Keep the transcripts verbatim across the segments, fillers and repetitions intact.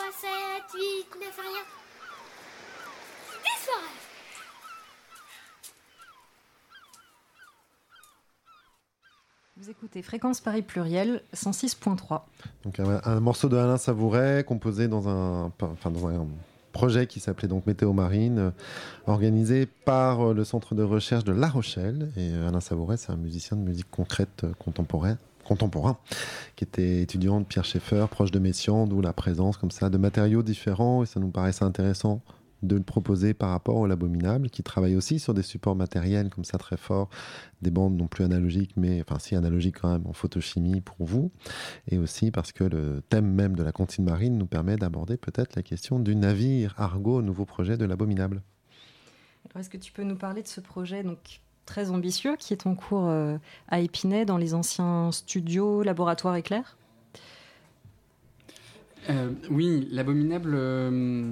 sept, huit, neuf, rien. Disparaît. Vous écoutez Fréquence Paris Pluriel, cent six point trois. Donc un, un morceau de Alain Savouret composé dans un, enfin, dans un projet qui s'appelait donc Météo Marine, euh, organisé par euh, le Centre de recherche de La Rochelle. Et euh, Alain Savouret, c'est un musicien de musique concrète euh, contemporaine. contemporain, qui était étudiant de Pierre Schaeffer, proche de Messiaen, d'où la présence comme ça de matériaux différents, et ça nous paraissait intéressant de le proposer par rapport au L'Abominable, qui travaille aussi sur des supports matériels comme ça très forts, des bandes non plus analogiques, mais enfin si analogiques quand même en photochimie pour vous, et aussi parce que le thème même de la comptine marine nous permet d'aborder peut-être la question du navire Argo, nouveau projet de L'Abominable. Alors, est-ce que tu peux nous parler de ce projet donc très ambitieux qui est en cours euh, à Épinay, dans les anciens studios, laboratoires Éclair ? euh, Oui, L'Abominable euh,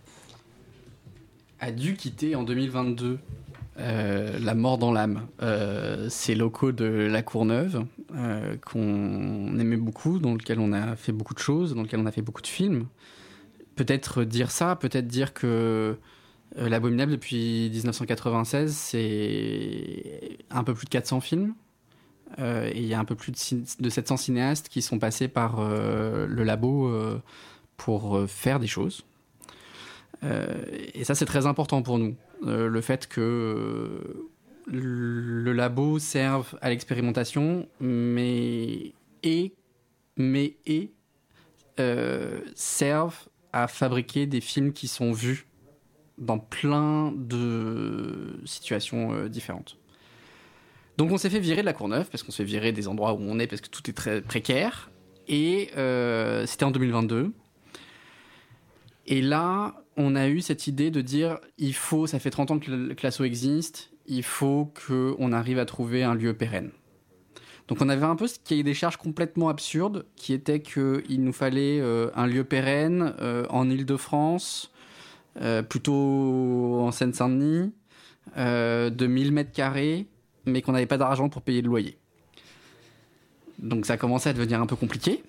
a dû quitter en deux mille vingt-deux euh, La Mort dans l'âme. Euh, ces locaux de La Courneuve, euh, qu'on aimait beaucoup, dans lequel on a fait beaucoup de choses, dans lequel on a fait beaucoup de films. Peut-être dire ça, peut-être dire que Euh, L'Abominable, depuis dix-neuf cent quatre-vingt-seize, c'est un peu plus de quatre cents films. Euh, et il y a un peu plus de, cin- de sept cents cinéastes qui sont passés par euh, le labo euh, pour euh, faire des choses. Euh, et ça, c'est très important pour nous. Euh, le fait que euh, le labo serve à l'expérimentation, mais et, mais et euh, serve à fabriquer des films qui sont vus dans plein de situations euh, différentes. Donc on s'est fait virer de La Courneuve, parce qu'on se fait virer des endroits où on est, parce que tout est très précaire. Et euh, c'était en deux mille vingt-deux. Et là, on a eu cette idée de dire, il faut, ça fait trente ans que l'Asso existe, il faut qu'on arrive à trouver un lieu pérenne. Donc on avait un peu ce cahier des charges complètement absurde, qui était qu'il nous fallait euh, un lieu pérenne euh, en Île-de-France, Euh, plutôt en Seine-Saint-Denis, euh, de mille mètres carrés, mais qu'on n'avait pas d'argent pour payer le loyer. Donc ça commençait à devenir un peu compliqué.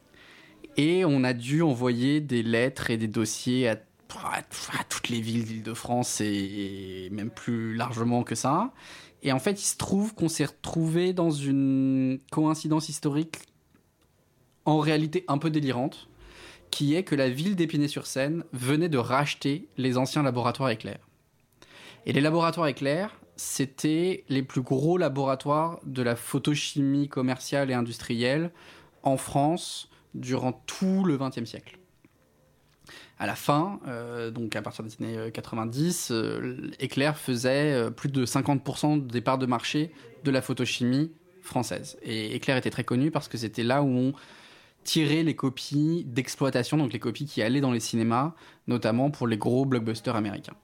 Et on a dû envoyer des lettres et des dossiers à, à, à toutes les villes d'Île-de-France et, et même plus largement que ça. Et en fait, il se trouve qu'on s'est retrouvé dans une coïncidence historique en réalité un peu délirante, qui est que la ville d'Épinay-sur-Seine venait de racheter les anciens laboratoires Éclair. Et les laboratoires Éclair, c'était les plus gros laboratoires de la photochimie commerciale et industrielle en France durant tout le vingtième siècle. À la fin, euh, donc à partir des années quatre-vingt-dix, euh, Éclair faisait euh, plus de cinquante pour cent des parts de marché de la photochimie française. Et Éclair était très connu parce que c'était là où on tirer les copies d'exploitation, donc les copies qui allaient dans les cinémas, notamment pour les gros blockbusters américains.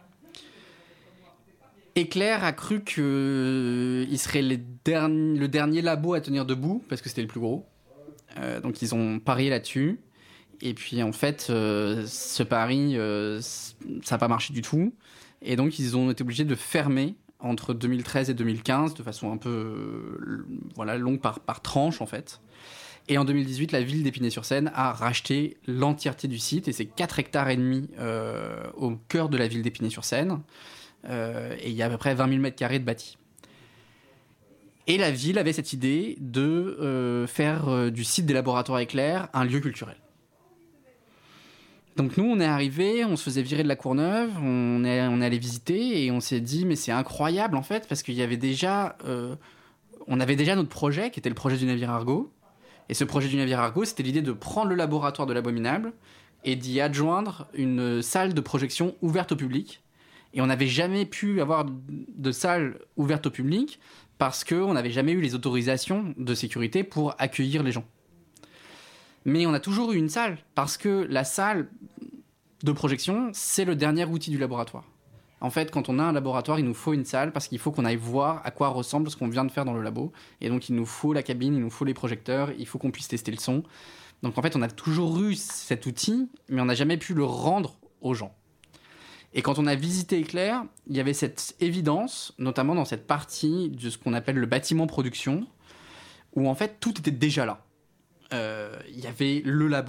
Éclair a cru qu'il serait les derni- le dernier labo à tenir debout, parce que c'était le plus gros. Euh, donc ils ont parié là-dessus. Et puis en fait, euh, ce pari, euh, ça n'a pas marché du tout. Et donc ils ont été obligés de fermer entre deux mille treize et deux mille quinze, de façon un peu euh, voilà, longue par, par tranche en fait. Et en deux mille dix-huit, la ville d'Épinay-sur-Seine a racheté l'entièreté du site, et c'est quatre hectares et demi euh, au cœur de la ville d'Épinay-sur-Seine. Euh, et il y a à peu près vingt mille mètres carrés de bâti. Et la ville avait cette idée de euh, faire euh, du site des laboratoires Éclair un lieu culturel. Donc nous, on est arrivés, on se faisait virer de La Courneuve, on est, on est allé visiter, et on s'est dit, mais c'est incroyable en fait, parce qu'il y avait déjà... Euh, on avait déjà notre projet, qui était le projet du navire Argo. Et ce projet du navire Argo, c'était l'idée de prendre le laboratoire de l'Abominable et d'y adjoindre une salle de projection ouverte au public. Et on n'avait jamais pu avoir de salle ouverte au public parce qu'on n'avait jamais eu les autorisations de sécurité pour accueillir les gens. Mais on a toujours eu une salle, parce que la salle de projection, c'est le dernier outil du laboratoire. En fait, quand on a un laboratoire, il nous faut une salle parce qu'il faut qu'on aille voir à quoi ressemble ce qu'on vient de faire dans le labo. Et donc, il nous faut la cabine, il nous faut les projecteurs, il faut qu'on puisse tester le son. Donc, en fait, on a toujours eu cet outil, mais on n'a jamais pu le rendre aux gens. Et quand on a visité Éclair, il y avait cette évidence, notamment dans cette partie de ce qu'on appelle le bâtiment production, où en fait, tout était déjà là. Euh, il y avait le labo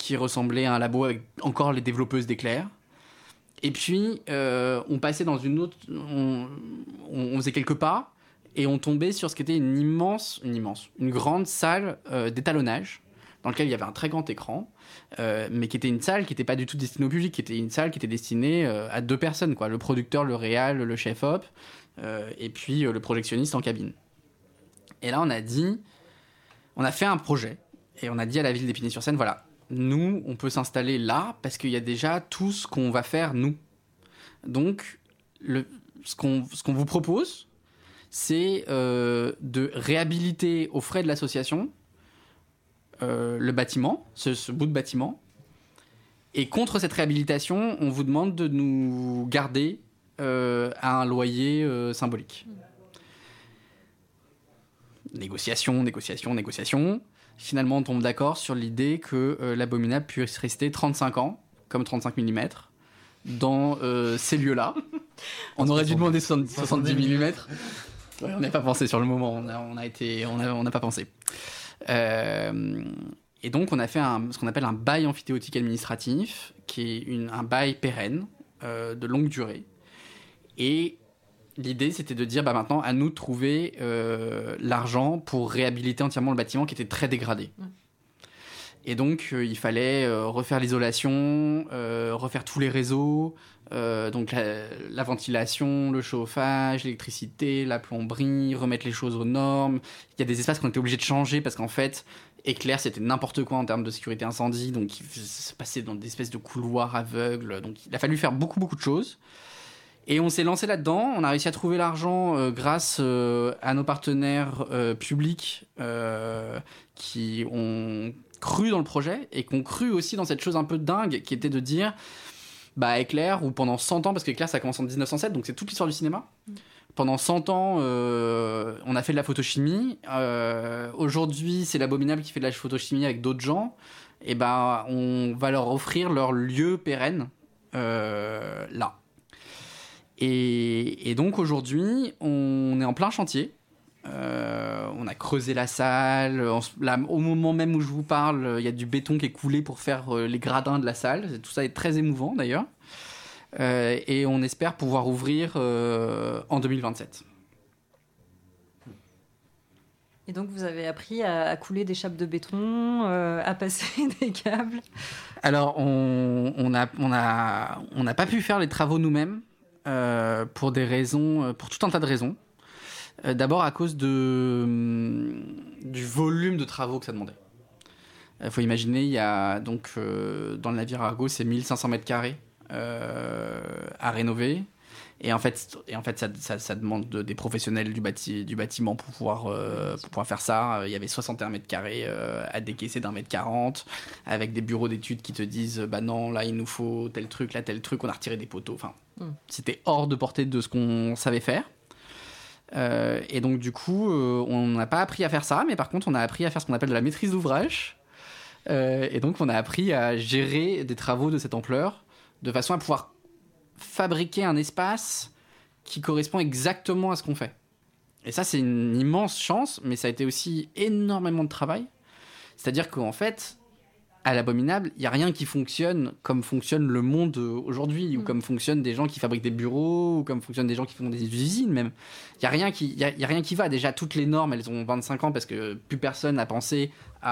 qui ressemblait à un labo avec encore les développeuses d'éclairs. Et puis, euh, on passait dans une autre... On, on faisait quelques pas et on tombait sur ce qui était une immense, une immense, une grande salle euh, d'étalonnage dans laquelle il y avait un très grand écran, euh, mais qui était une salle qui n'était pas du tout destinée au public, qui était une salle qui était destinée euh, à deux personnes, quoi, le producteur, le réal, le chef-op, euh, et puis euh, le projectionniste en cabine. Et là, on a dit... On a fait un projet et on a dit à la ville d'Épinay-sur-Seine, voilà, nous, on peut s'installer là parce qu'il y a déjà tout ce qu'on va faire, nous. Donc, le, ce, qu'on, ce qu'on vous propose, c'est euh, de réhabiliter aux frais de l'association euh, le bâtiment, ce, ce bout de bâtiment. Et contre cette réhabilitation, on vous demande de nous garder euh, à un loyer euh, symbolique. Négociation, négociation, négociation. Finalement, on tombe d'accord sur l'idée que euh, l'abominable puisse rester trente-cinq ans, comme trente-cinq millimètres, dans euh, ces lieux-là. On aurait dû demander soixante-dix millimètres. Ouais, on n'a pas pensé sur le moment, on a, on a été, on a, on n'a pas pensé. Euh, et donc, on a fait un, ce qu'on appelle un bail emphytéotique administratif, qui est une, un bail pérenne, euh, de longue durée. Et l'idée, c'était de dire, bah, maintenant, à nous de trouver euh, l'argent pour réhabiliter entièrement le bâtiment qui était très dégradé. Mmh. Et donc, euh, il fallait euh, refaire l'isolation, euh, refaire tous les réseaux, euh, donc la, la ventilation, le chauffage, l'électricité, la plomberie, remettre les choses aux normes. Il y a des espaces qu'on était obligés de changer parce qu'en fait, éclair, c'était n'importe quoi en termes de sécurité incendie, donc il se passait dans des espèces de couloirs aveugles. Donc, il a fallu faire beaucoup, beaucoup de choses. Et on s'est lancé là-dedans, on a réussi à trouver l'argent euh, grâce euh, à nos partenaires euh, publics euh, qui ont cru dans le projet et qui ont cru aussi dans cette chose un peu dingue qui était de dire, bah Éclair, ou pendant cent ans, parce qu'Éclair ça commence en dix-neuf cent sept, donc c'est toute l'histoire du cinéma. Mmh. Pendant cent ans, euh, on a fait de la photochimie. Euh, aujourd'hui, c'est l'Abominable qui fait de la photochimie avec d'autres gens. Et ben, on va leur offrir leur lieu pérenne euh, là. Et, et donc aujourd'hui, on est en plein chantier. Euh, on a creusé la salle. En, là, au moment même où je vous parle, il y a du béton qui est coulé pour faire euh, les gradins de la salle. Tout ça est très émouvant d'ailleurs. Euh, et on espère pouvoir ouvrir euh, en deux mille vingt-sept. Et donc vous avez appris à, à couler des chapes de béton, euh, à passer des câbles. Alors on on a on a on n'a pas pu faire les travaux nous-mêmes. Euh, pour des raisons, pour tout un tas de raisons. Euh, d'abord à cause de, hum, du volume de travaux que ça demandait. Il euh, faut imaginer, il y a donc euh, dans le navire Argo, c'est mille cinq cents mètres carrés euh, à rénover. Et en fait, et en fait ça, ça, ça demande de, des professionnels du, bâti, du bâtiment pour pouvoir, euh, pour pouvoir faire ça. Il y avait soixante et un mètres carrés euh, à décaisser d'un mètre quarante, avec des bureaux d'études qui te disent bah non, là il nous faut tel truc, là tel truc, on a retiré des poteaux. Enfin, mm. C'était hors de portée de ce qu'on savait faire. Euh, et donc du coup, euh, on n'a pas appris à faire ça, mais par contre, on a appris à faire ce qu'on appelle de la maîtrise d'ouvrage. Euh, et donc, on a appris à gérer des travaux de cette ampleur, de façon à pouvoir fabriquer un espace qui correspond exactement à ce qu'on fait. Et ça, c'est une immense chance, mais ça a été aussi énormément de travail. C'est-à-dire qu'en fait, à l'Abominable, il n'y a rien qui fonctionne comme fonctionne le monde aujourd'hui, mmh. ou comme fonctionnent des gens qui fabriquent des bureaux, ou comme fonctionnent des gens qui font des usines même. Il n'y a rien qui, il y a, il y a rien qui va. Déjà, toutes les normes, elles ont vingt-cinq ans parce que plus personne n'a pensé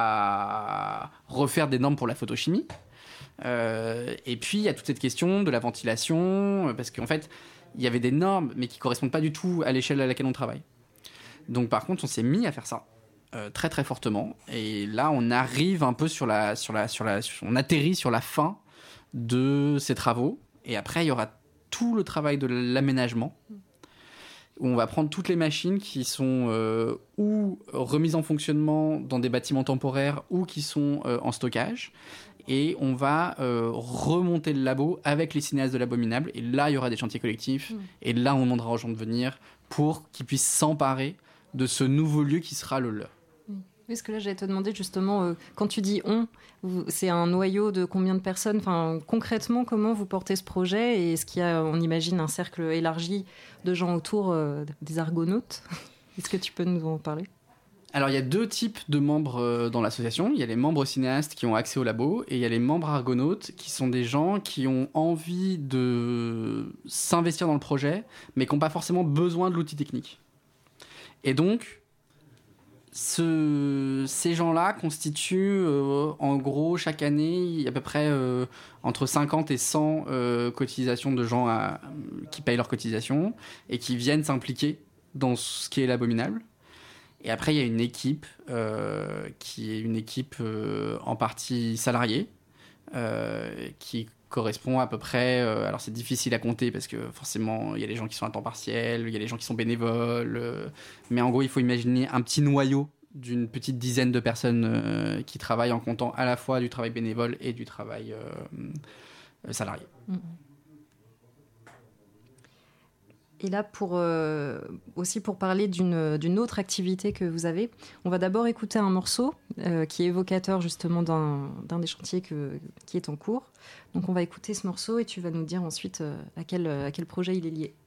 à refaire des normes pour la photochimie. Euh, et puis, il y a toute cette question de la ventilation, parce qu'en fait, il y avait des normes, mais qui ne correspondent pas du tout à l'échelle à laquelle on travaille. Donc, par contre, on s'est mis à faire ça. Euh, très très fortement, et là on arrive un peu sur la, sur la, sur la, on atterrit sur la fin de ces travaux, et après il y aura tout le travail de l'aménagement, où on va prendre toutes les machines qui sont euh, ou remises en fonctionnement dans des bâtiments temporaires, ou qui sont euh, en stockage, et on va euh, remonter le labo avec les cinéastes de l'Abominable, et là il y aura des chantiers collectifs, mmh. et là on demandera aux gens de venir pour qu'ils puissent s'emparer de ce nouveau lieu qui sera le leur. Oui, parce que là, j'allais te demander justement, euh, quand tu dis « on », c'est un noyau de combien de personnes ? Enfin, concrètement, comment vous portez ce projet ? Et est-ce qu'il y a, on imagine, un cercle élargi de gens autour euh, des argonautes ? Est-ce que tu peux nous en parler ? Alors, il y a deux types de membres euh, dans l'association. Il y a les membres cinéastes qui ont accès au labo et il y a les membres argonautes qui sont des gens qui ont envie de s'investir dans le projet, mais qui n'ont pas forcément besoin de l'outil technique. Et donc, ce... ces gens-là constituent, euh, en gros, chaque année, il y a à peu près euh, entre cinquante et cent euh, cotisations de gens à... qui payent leurs cotisations et qui viennent s'impliquer dans ce qui est l'abominable. Et après, il y a une équipe euh, qui est une équipe euh, en partie salariée, euh, qui correspond à peu près... Euh, alors, c'est difficile à compter parce que forcément, il y a des gens qui sont à temps partiel, il y a des gens qui sont bénévoles. Euh, mais en gros, il faut imaginer un petit noyau d'une petite dizaine de personnes euh, qui travaillent en comptant à la fois du travail bénévole et du travail euh, euh, salarié. Mmh. Et là, pour, euh, aussi pour parler d'une, d'une autre activité que vous avez, on va d'abord écouter un morceau euh, qui est évocateur justement d'un, d'un des chantiers que, qui est en cours. Donc on va écouter ce morceau et tu vas nous dire ensuite euh, à, quel, à quel projet il est lié.